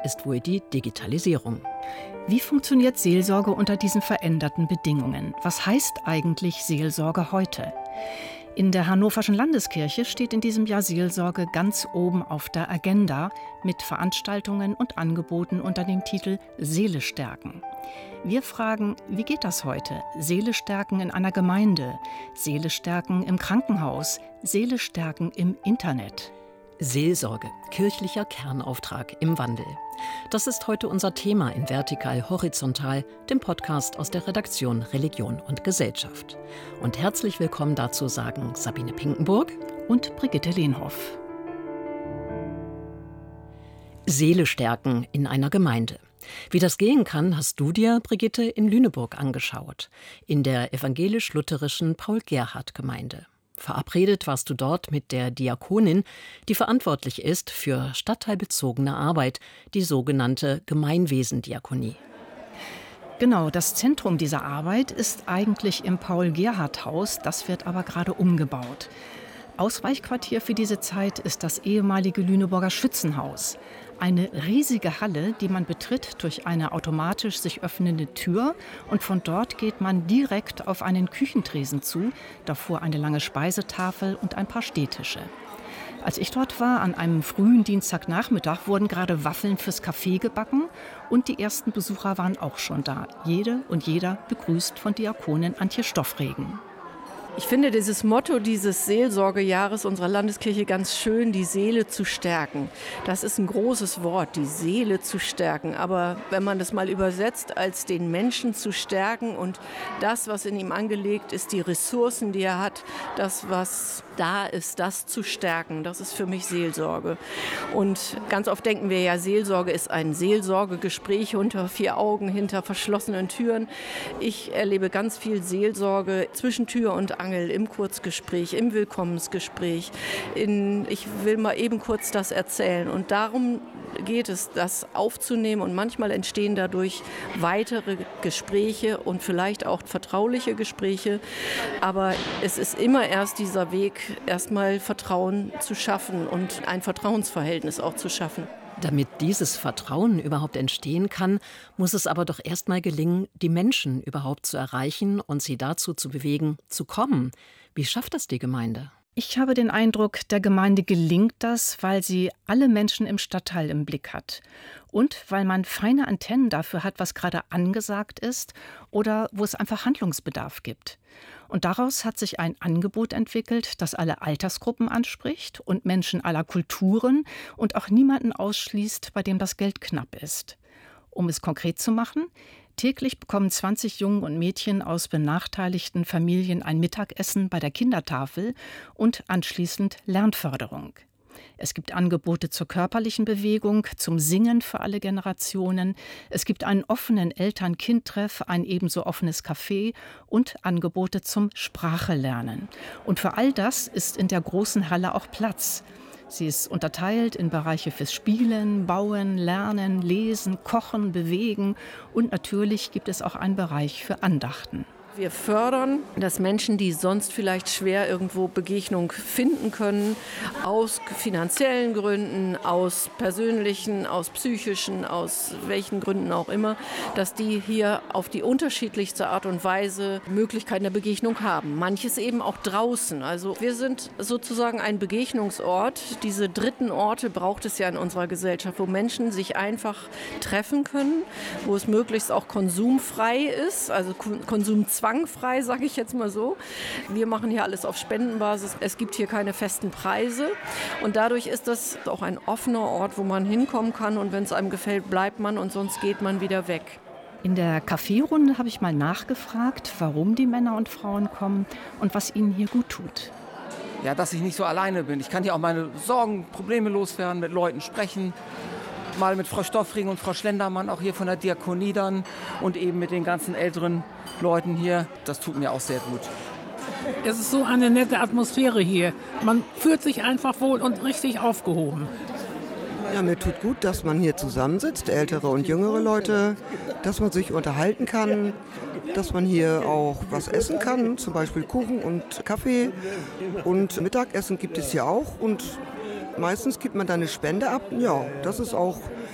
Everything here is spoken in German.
ist wohl die Digitalisierung. Wie funktioniert Seelsorge unter diesen veränderten Bedingungen? Was heißt eigentlich Seelsorge heute? In der Hannoverschen Landeskirche steht in diesem Jahr Seelsorge ganz oben auf der Agenda mit Veranstaltungen und Angeboten unter dem Titel Seele stärken. Wir fragen, wie geht das heute? Seele stärken in einer Gemeinde, Seele stärken im Krankenhaus, Seele stärken im Internet. Seelsorge, kirchlicher Kernauftrag im Wandel. Das ist heute unser Thema in Vertikal Horizontal, dem Podcast aus der Redaktion Religion und Gesellschaft. Und herzlich willkommen dazu sagen Sabine Pinkenburg und Brigitte Lehnhoff. Seele stärken in einer Gemeinde. Wie das gehen kann, hast du dir, Brigitte, in Lüneburg angeschaut, in der evangelisch-lutherischen Paul-Gerhardt-Gemeinde. Verabredet warst du dort mit der Diakonin, die verantwortlich ist für stadtteilbezogene Arbeit, die sogenannte Gemeinwesendiakonie. Genau, das Zentrum dieser Arbeit ist eigentlich im Paul-Gerhardt-Haus, das wird aber gerade umgebaut. Ausweichquartier für diese Zeit ist das ehemalige Lüneburger Schützenhaus. Eine riesige Halle, die man betritt durch eine automatisch sich öffnende Tür, und von dort geht man direkt auf einen Küchentresen zu, davor eine lange Speisetafel und ein paar Stehtische. Als ich dort war, an einem frühen Dienstagnachmittag, wurden gerade Waffeln fürs Café gebacken und die ersten Besucher waren auch schon da. Jede und jeder begrüßt von Diakonin Antje Stoffregen. Ich finde dieses Motto dieses Seelsorgejahres unserer Landeskirche ganz schön, die Seele zu stärken. Das ist ein großes Wort, die Seele zu stärken. Aber wenn man das mal übersetzt, als den Menschen zu stärken und das, was in ihm angelegt ist, die Ressourcen, die er hat, das, was da ist, das zu stärken, das ist für mich Seelsorge. Und ganz oft denken wir ja, Seelsorge ist ein Seelsorgegespräch unter vier Augen, hinter verschlossenen Türen. Ich erlebe ganz viel Seelsorge zwischen Tür und Angel, im Kurzgespräch, im Willkommensgespräch. Ich will mal eben kurz das erzählen. Und darum geht es, das aufzunehmen. Und manchmal entstehen dadurch weitere Gespräche und vielleicht auch vertrauliche Gespräche. Aber es ist immer erst dieser Weg, erstmal Vertrauen zu schaffen und ein Vertrauensverhältnis auch zu schaffen. Damit dieses Vertrauen überhaupt entstehen kann, muss es aber doch erstmal gelingen, die Menschen überhaupt zu erreichen und sie dazu zu bewegen, zu kommen. Wie schafft das die Gemeinde? Ich habe den Eindruck, der Gemeinde gelingt das, weil sie alle Menschen im Stadtteil im Blick hat. Und weil man feine Antennen dafür hat, was gerade angesagt ist oder wo es einfach Handlungsbedarf gibt. Und daraus hat sich ein Angebot entwickelt, das alle Altersgruppen anspricht und Menschen aller Kulturen und auch niemanden ausschließt, bei dem das Geld knapp ist. Um es konkret zu machen: Täglich bekommen 20 Jungen und Mädchen aus benachteiligten Familien ein Mittagessen bei der Kindertafel und anschließend Lernförderung. Es gibt Angebote zur körperlichen Bewegung, zum Singen für alle Generationen. Es gibt einen offenen Eltern-Kind-Treff, ein ebenso offenes Café und Angebote zum Sprachelernen. Und für all das ist in der großen Halle auch Platz. Sie ist unterteilt in Bereiche fürs Spielen, Bauen, Lernen, Lesen, Kochen, Bewegen und natürlich gibt es auch einen Bereich für Andachten. Wir fördern, dass Menschen, die sonst vielleicht schwer irgendwo Begegnung finden können, aus finanziellen Gründen, aus persönlichen, aus psychischen, aus welchen Gründen auch immer, dass die hier auf die unterschiedlichste Art und Weise Möglichkeiten der Begegnung haben. Manches eben auch draußen. Also wir sind sozusagen ein Begegnungsort. Diese dritten Orte braucht es ja in unserer Gesellschaft, wo Menschen sich einfach treffen können, wo es möglichst auch konsumfrei ist, also konsumzwangfrei, sage ich jetzt mal so. Wir machen hier alles auf Spendenbasis. Es gibt hier keine festen Preise. Und dadurch ist das auch ein offener Ort, wo man hinkommen kann. Und wenn es einem gefällt, bleibt man und sonst geht man wieder weg. In der Kaffeerunde habe ich mal nachgefragt, warum die Männer und Frauen kommen und was ihnen hier gut tut. Ja, dass ich nicht so alleine bin. Ich kann hier auch meine Sorgen, Probleme loswerden, mit Leuten sprechen. Mal mit Frau Stoffregen und Frau Schlendermann, auch hier von der Diakonie dann. Und eben mit den ganzen älteren Leuten hier. Das tut mir auch sehr gut. Es ist so eine nette Atmosphäre hier. Man fühlt sich einfach wohl und richtig aufgehoben. Ja, mir tut gut, dass man hier zusammensitzt, ältere und jüngere Leute, dass man sich unterhalten kann, dass man hier auch was essen kann, zum Beispiel Kuchen und Kaffee. Und Mittagessen gibt es hier auch und meistens gibt man da eine Spende ab. Ja, das ist auch